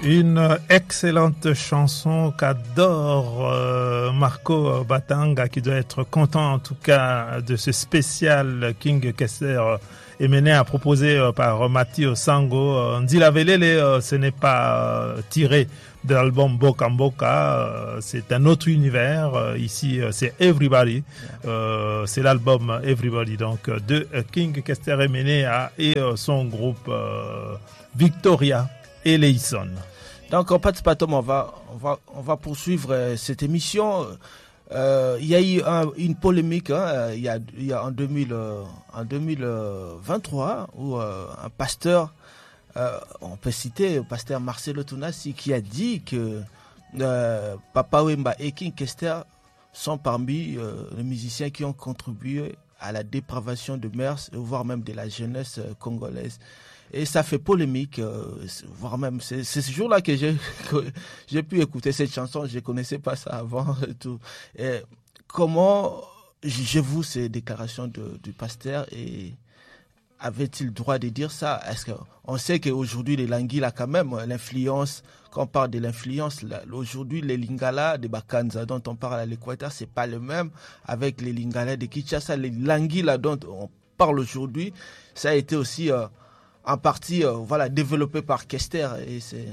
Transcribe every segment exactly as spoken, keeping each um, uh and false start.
Une excellente chanson qu'adore euh, Marco Batanga, qui doit être content en tout cas de ce spécial King Kester Emene à proposé euh, par Mathieu Sango. Euh, Ndila Velele, euh, ce n'est pas euh, tiré de l'album Boka Mboka, euh, c'est un autre univers. Euh, ici, euh, c'est Everybody, euh, c'est l'album Everybody donc de euh, King Kester Emene et euh, son groupe euh, Victoria et Leison. Donc, en fait, Patom, on va, on va, on va poursuivre euh, cette émission. Euh, il y a eu un, une polémique hein, il, y a, il y a en, deux mille, euh, en deux mille vingt-trois où euh, un pasteur, euh, on peut citer le pasteur Marcelo Tunasi, qui a dit que euh, Papa Wemba et King Kester sont parmi euh, les musiciens qui ont contribué à la dépravation de mœurs, voire même de la jeunesse euh, congolaise. Et ça fait polémique, euh, voire même, c'est, c'est ce jour-là que j'ai, que j'ai pu écouter cette chanson, je ne connaissais pas ça avant et tout. Et comment jugez-vous ces déclarations de, du pasteur et avait-il le droit de dire ça? Est-ce qu'on sait qu'aujourd'hui, les Lingala, quand même, l'influence, quand on parle de l'influence, là, aujourd'hui, les Lingala de Bakanza dont on parle à l'Équateur, c'est pas le même avec les Lingala de Kinshasa. Les Lingala dont on parle aujourd'hui, ça a été aussi... Euh, en partie euh, voilà, développé par Kester et ses,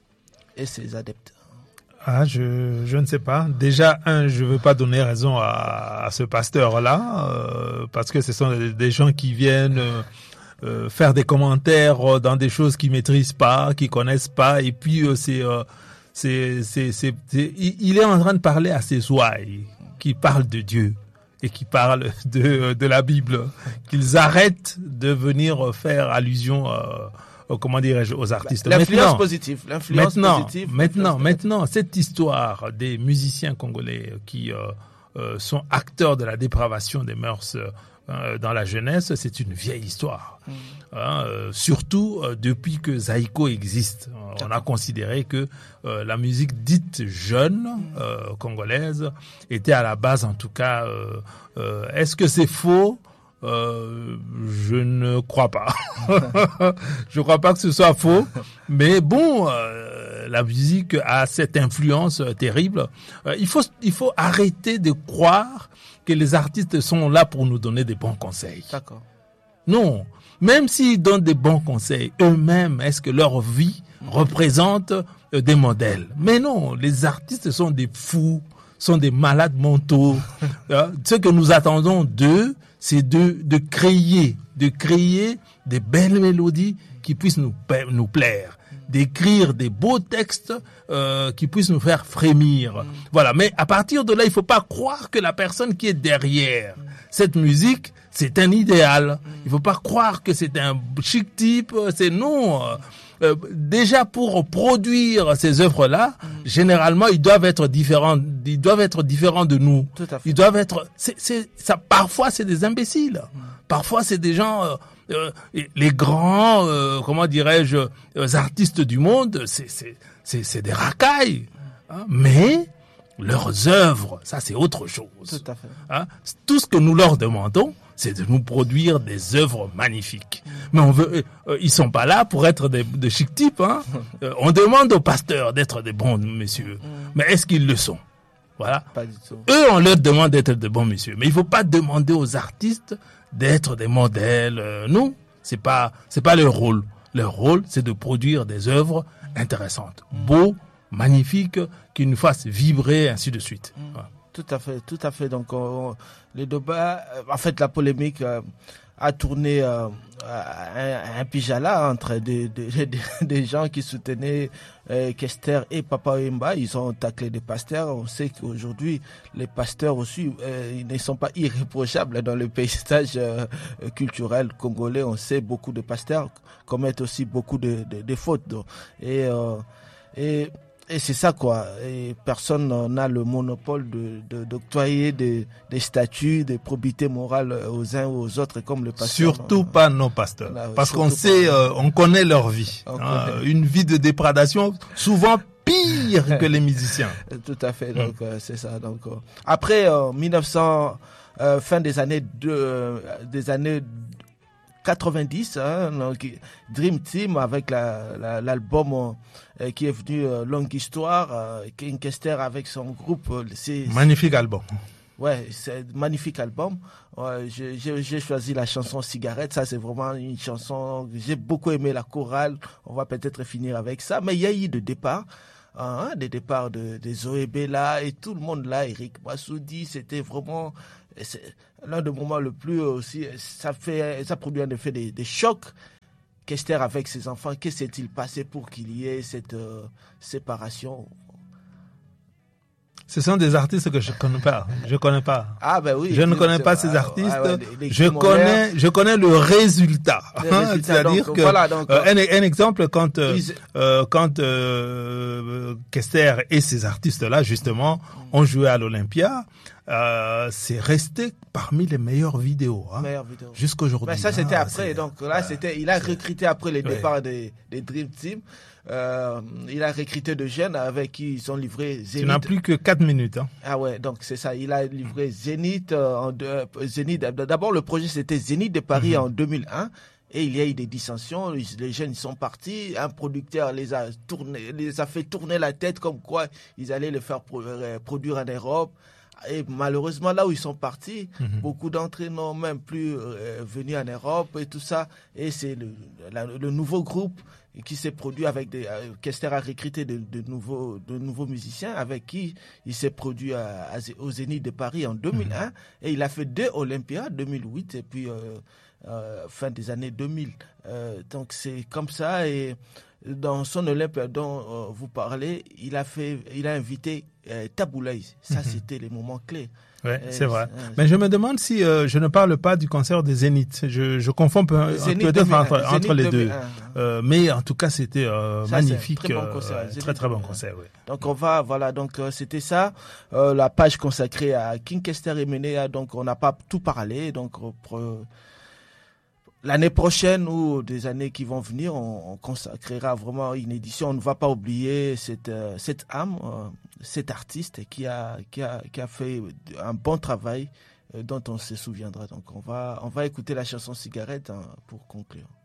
et ses adeptes. Ah, je, je ne sais pas. Déjà, un, je veux pas donner raison à, à ce pasteur-là, euh, parce que ce sont des, des gens qui viennent euh, faire des commentaires dans des choses qu'ils maîtrisent pas, qu'ils connaissent pas, et puis euh, c'est, euh, c'est, c'est, c'est, c'est, il est en train de parler à ses ouailles, qui parlent de Dieu et qui parlent de, de la Bible, qu'ils arrêtent de venir faire allusion, euh, comment dirais-je, aux artistes. L'influence maintenant, positive. L'influence maintenant, positive. Maintenant, maintenant, cette histoire des musiciens congolais qui euh, euh, sont acteurs de la dépravation des mœurs euh, dans la jeunesse, c'est une vieille histoire. Mmh. Hein, euh, surtout euh, depuis que Zaïko existe. On a considéré que euh, la musique dite jeune, euh, congolaise, était à la base, en tout cas, euh, euh, est-ce que c'est faux? Euh, je ne crois pas. Je ne crois pas que ce soit faux. Mais bon, euh, la musique a cette influence euh, terrible. Euh, il faut, il faut arrêter de croire que les artistes sont là pour nous donner des bons conseils. D'accord. Non. Même s'ils donnent des bons conseils, eux-mêmes, est-ce que leur vie représente euh, des modèles? Mais non, les artistes sont des fous, sont des malades mentaux. euh, ce que nous attendons d'eux, c'est de, de créer, de créer des belles mélodies qui puissent nous, nous plaire, d'écrire des beaux textes euh, qui puissent nous faire frémir. Mm. Voilà. Mais à partir de là, il faut pas croire que la personne qui est derrière mm. cette musique, c'est un idéal. Mm. Il faut pas croire que c'est un chic type. C'est non. Euh, déjà pour produire ces œuvres-là, mm. généralement ils doivent être différents. Ils doivent être différents de nous. Tout à fait. Ils doivent être. C'est, c'est, ça. Parfois c'est des imbéciles. Mm. Parfois c'est des gens. Euh, euh, les grands, euh, comment dirais-je, euh, artistes du monde, c'est, c'est, c'est, c'est des racailles. Hein, mais leurs œuvres, ça c'est autre chose. Tout à fait. Hein, tout ce que nous leur demandons, c'est de nous produire des œuvres magnifiques. Mais on veut, euh, ils sont pas là pour être des, des chic types. Hein. Euh, on demande aux pasteurs d'être des bons messieurs. Mais est-ce qu'ils le sont? Voilà. Pas du tout. Eux, on leur demande d'être de bons messieurs. Mais il faut pas demander aux artistes d'être des modèles. Euh, non, c'est pas, c'est pas leur rôle. Leur rôle, c'est de produire des œuvres intéressantes, beaux, magnifiques, qui nous fassent vibrer, ainsi de suite. Mmh. Voilà. Tout à fait, tout à fait. Donc, on, le débat, en fait, la polémique euh, a tourné euh, un, un pijala entre des, des, des, des gens qui soutenaient euh, Kester et Papa Wemba. Ils ont taclé des pasteurs. On sait qu'aujourd'hui, les pasteurs aussi, euh, ils ne sont pas irréprochables dans le paysage euh, culturel congolais. On sait beaucoup de pasteurs commettent aussi beaucoup de, de, de fautes. Donc. Et, euh, et Et c'est ça quoi. Et personne n'a le monopole de, de d'octroyer des, des statuts, des probités morales aux uns ou aux autres comme le pasteur. Surtout pas nos pasteurs, là, parce qu'on sait, euh, on connaît leur vie, hein, connaît. Une vie de déprédation souvent pire que les musiciens. Tout à fait. Donc mm. euh, c'est ça. Donc euh, après euh, mille neuf cents, euh, fin des années de, euh, des années quatre-vingt-dix, hein, donc Dream Team avec la, la, l'album euh, qui est venu euh, Longue Histoire, euh, King Kester avec son groupe. Euh, c'est, Magnifique album. Ouais, c'est un magnifique album. Ouais, j'ai, j'ai, j'ai choisi la chanson Cigarette. Ça, c'est vraiment une chanson. J'ai beaucoup aimé la chorale. On va peut-être finir avec ça. Mais il y a eu des départs. Hein, des départs de, des Zoé Bella et tout le monde là. Eric Massoudi, c'était vraiment c'est l'un des moments le plus aussi. Ça fait, ça produit en effet des, des chocs. Kester avec ses enfants, qu'est-ce qui s'est-il passé pour qu'il y ait cette euh, séparation? Ce sont des artistes que je connais pas. Je connais pas. Ah ben oui. Je ne connais pas ces artistes. Ah, ouais, les, les je connais, je connais le résultat. C'est-à-dire donc, que voilà, donc, euh, un, un exemple quand euh, ils... euh, quand euh, Kester et ces artistes-là justement mm. ont joué à l'Olympia, euh, c'est resté parmi les meilleures vidéos, hein, vidéo. jusqu'à aujourd'hui. Ben ça c'était ah, après. Donc là c'était, il a recruté après les départs ouais. des, des Dream Team. Euh, il a recruté de jeunes avec qui ils ont livré Zénith. Tu n'as plus que quatre minutes. Hein. Ah ouais, donc c'est ça. Il a livré Zénith. Euh, en deux, Zénith. D'abord, le projet c'était Zénith de Paris mm-hmm. en deux mille un. Et il y a eu des dissensions. Les jeunes ils sont partis. Un producteur les a tourné, les a fait tourner la tête comme quoi ils allaient le faire pro- produire en Europe. Et malheureusement, là où ils sont partis, mm-hmm. beaucoup d'entre eux n'ont même plus euh, venu en Europe et tout ça. Et c'est le, la, le nouveau groupe qui s'est produit avec des... Euh, Kester a recruté de, de, nouveaux, de nouveaux musiciens avec qui il s'est produit à, à, au Zénith de Paris en deux mille un. Mm-hmm. Et il a fait deux Olympia, deux mille huit et puis euh, euh, fin des années deux mille. Euh, donc c'est comme ça. Et dans son Olympia dont euh, vous parlez, il a, fait, il a invité euh, Taboulaï. Ça, mm-hmm. c'était les moments clés. Oui, c'est vrai. Euh, Mais je me demande si euh, je ne parle pas du concert des Zénith. Je, je confonds peu, peut-être entre, entre les deux. Euh, mais en tout cas, c'était euh, ça, magnifique. Très bon concert. Euh, très très bon concert. Oui. Donc on va, voilà. Donc euh, c'était ça, euh, la page consacrée à King Kester et Menea. Donc on n'a pas tout parlé. Donc euh, l'année prochaine ou des années qui vont venir, on, on consacrera vraiment une édition. On ne va pas oublier cette euh, cette âme. Euh, cet artiste qui a, qui a, qui a fait un bon travail euh, dont on se souviendra. Donc on va, on va écouter la chanson Cigarette hein, pour conclure.